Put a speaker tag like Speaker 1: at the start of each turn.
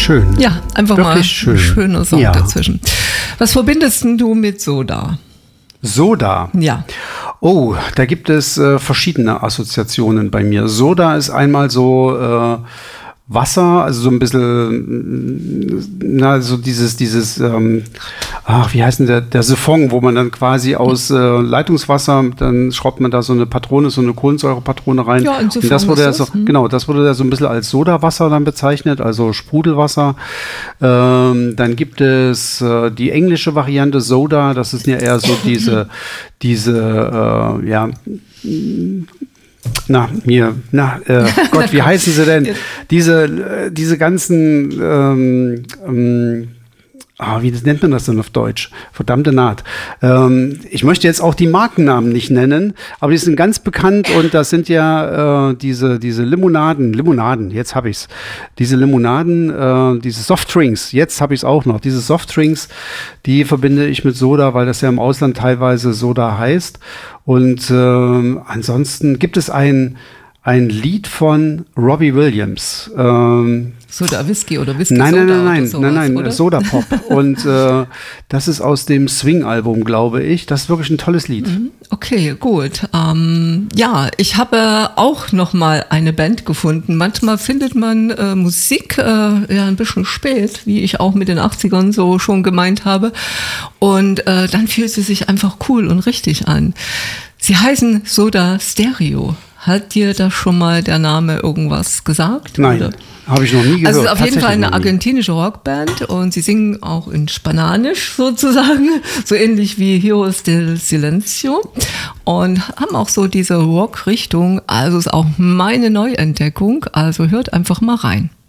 Speaker 1: schön.
Speaker 2: Ja, einfach
Speaker 1: wirklich
Speaker 2: mal
Speaker 1: schön.
Speaker 2: ein schöner Song dazwischen. Was verbindest denn du mit Soda?
Speaker 1: Soda?
Speaker 2: Ja.
Speaker 1: Oh, da gibt es verschiedene Assoziationen bei mir. Soda ist einmal so Wasser, also so ein bisschen, so dieses, wie heißt denn der Siphon, wo man dann quasi aus Leitungswasser, dann schraubt man da so eine Patrone, so eine Kohlensäurepatrone rein.
Speaker 2: Ja,
Speaker 1: und das wurde ja so, genau, das wurde ja so ein bisschen als Sodawasser dann bezeichnet, also Sprudelwasser. Dann gibt es die englische Variante Soda, das ist ja eher so diese Gott, wie heißen sie denn? Diese ganzen, wie nennt man das denn auf Deutsch? Verdammte Naht. Ich möchte jetzt auch die Markennamen nicht nennen, aber die sind ganz bekannt und das sind ja diese Limonaden, jetzt habe ich's. Diese Limonaden, diese Softdrinks, jetzt habe ich es auch noch. Diese Softdrinks, die verbinde ich mit Soda, weil das ja im Ausland teilweise Soda heißt. Und ansonsten gibt es ein Lied von Robbie Williams.
Speaker 2: Soda Whisky oder Whisky
Speaker 1: Nein,
Speaker 2: Soda
Speaker 1: nein, Soda Pop. Und das ist aus dem Swing-Album, glaube ich. Das ist wirklich ein tolles Lied.
Speaker 2: Okay, gut. Ich habe auch noch mal eine Band gefunden. Manchmal findet man Musik ein bisschen spät, wie ich auch mit den 80ern so schon gemeint habe. Und dann fühlt sie sich einfach cool und richtig an. Sie heißen Soda Stereo. Hat dir da schon mal der Name irgendwas gesagt?
Speaker 1: Nein, habe ich noch nie gehört.
Speaker 2: Also es ist auf jeden Fall eine argentinische Rockband und sie singen auch in Spanisch sozusagen, so ähnlich wie Heroes del Silencio und haben auch so diese Rock-Richtung. Also ist auch meine Neuentdeckung, also hört einfach mal rein.